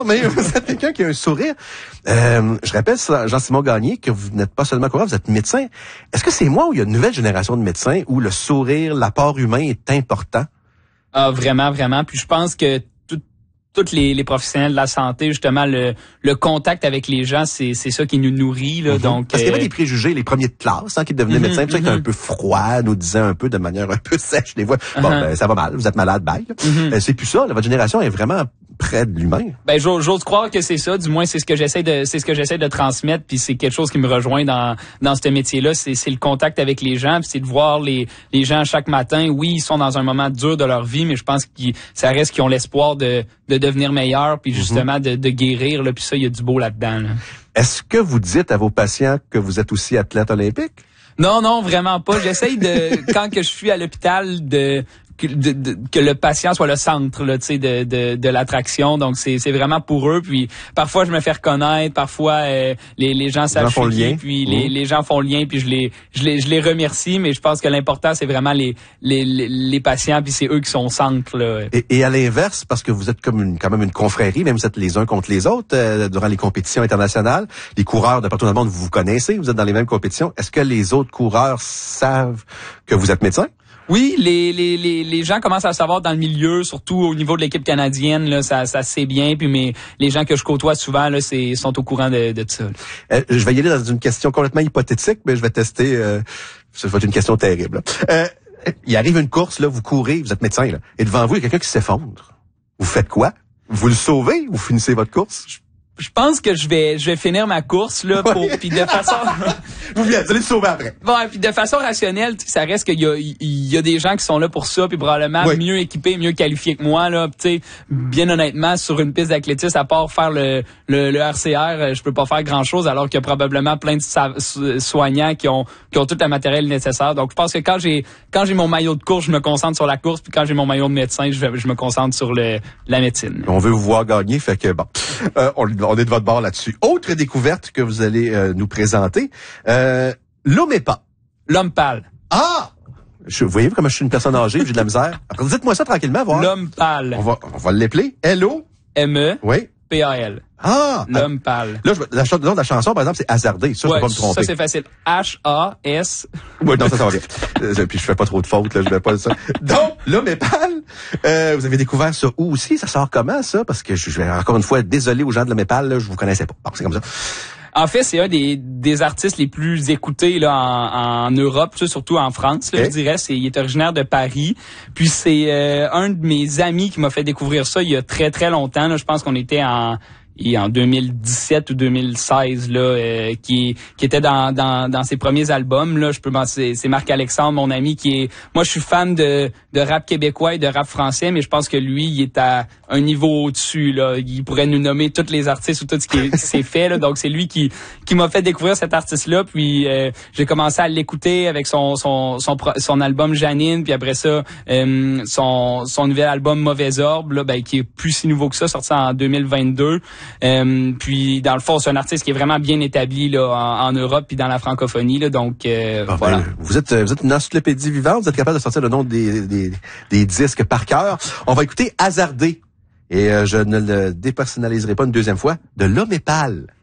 mais vous êtes quelqu'un qui a un sourire. Je rappelle, Jean-Simon Gagné, que vous n'êtes pas seulement coureur, vous êtes médecin. Est-ce que c'est moi ou il y a une nouvelle génération de médecins où le sourire, l'apport humain est important? Ah, vraiment, vraiment. Puis je pense que tous les professionnels de la santé, justement, le contact avec les gens, c'est ça qui nous nourrit, là. Donc, parce qu'il y avait des préjugés, les premiers de classe, qui devenaient médecins, qui étaient un peu froids, nous disaient un peu de manière un peu sèche des fois. Bon, ben, ça va mal, vous êtes malade, bye. C'est plus ça, là, votre génération est vraiment près de l'humain. Ben, j'ose croire que c'est ça, du moins c'est ce que j'essaie de transmettre, puis c'est quelque chose qui me rejoint dans ce métier-là, c'est le contact avec les gens, puis c'est de voir les gens chaque matin. Oui, ils sont dans un moment dur de leur vie, mais je pense que ça reste qu'ils ont l'espoir de devenir meilleurs, puis justement de guérir, là, puis ça, il y a du beau là-dedans, là. Est-ce que vous dites à vos patients que vous êtes aussi athlète olympique? Non, vraiment pas. J'essaye quand que je suis à l'hôpital que le patient soit le centre, là, tu sais, de l'attraction. Donc c'est vraiment pour eux. Puis parfois je me fais reconnaître, parfois les gens savent je suis qui, puis les gens font le lien, puis je les remercie. Mais je pense que l'important c'est vraiment les patients, puis c'est eux qui sont au centre, là. Et à l'inverse, parce que vous êtes quand même une confrérie, même vous êtes les uns contre les autres durant les compétitions internationales. Les coureurs de partout dans le monde, vous connaissez, vous êtes dans les mêmes compétitions. Est-ce que les autres coureurs savent que vous êtes médecin? Oui, les gens commencent à le savoir dans le milieu, surtout au niveau de l'équipe canadienne, là, ça se sait bien. Puis les gens que je côtoie souvent, là, sont au courant de ça. Je vais y aller dans une question complètement hypothétique, mais je vais tester. Ça va être une question terrible. Il arrive une course, là, vous courez, vous êtes médecin, là, et devant vous, il y a quelqu'un qui s'effondre. Vous faites quoi? Vous le sauvez ou vous finissez votre course? Je pense que je vais finir ma course là puis de façon vous allez le sauver après. Bon, puis de façon rationnelle, ça reste qu'il y a des gens qui sont là pour ça, puis probablement mieux équipés, mieux qualifiés que moi là, tu sais, bien honnêtement sur une piste d'athlétisme à part faire le RCR, je peux pas faire grand-chose alors qu'il y a probablement plein de soignants qui ont tout le matériel nécessaire. Donc je pense que quand j'ai mon maillot de course, je me concentre sur la course, puis quand j'ai mon maillot de médecin, je me concentre sur la médecine. On veut vous voir gagner, fait que bon. On est de votre bord là-dessus. Autre découverte que vous allez nous présenter, l'OMEPA. L'homme pâle. Ah! Voyez-vous comme je suis une personne âgée, j'ai de la misère. Après, dites-moi ça tranquillement, voir. L'homme pâle. On va l'appeler L-O-M-E. Oui. P-A-L. Ah! L'homme pâle. Là, le nom de la chanson, par exemple, c'est Hasardé. Ça, je peux pas me tromper. Ça, c'est facile. H-A-S. Oui, non, ça va bien. Puis je fais pas trop de fautes, là, je vais pas ça. Donc, l'homme est pâle. Vous avez découvert ça où aussi? Ça sort comment, ça? Parce que je vais encore une fois désolé aux gens de l'homme est pâle, là, je vous connaissais pas. Bon, c'est comme ça. En fait, c'est un des artistes les plus écoutés là en Europe, surtout en France, là, je dirais. Il est originaire de Paris. Puis c'est un de mes amis qui m'a fait découvrir ça il y a très très longtemps. Là. Je pense qu'on était en 2017 ou 2016 là, qui était dans ses premiers albums là. C'est Marc-Alexandre, mon ami, moi je suis fan de rap québécois et de rap français, mais je pense que lui il est à un niveau au-dessus là. Il pourrait nous nommer tous les artistes ou tout ce qui s'est fait là. Donc c'est lui qui m'a fait découvrir cet artiste là. Puis j'ai commencé à l'écouter avec son album Janine, puis après ça son nouvel album Mauvais Orbe là, qui est plus si nouveau que ça, sorti en 2022. Puis dans le fond, c'est un artiste qui est vraiment bien établi là en Europe puis dans la francophonie là. Donc voilà. Ben, vous êtes une encyclopédie vivante. Vous êtes capable de sortir le nom des disques par cœur. On va écouter Hasardé. Et je ne le dépersonnaliserai pas une deuxième fois, de l'homme est pâle.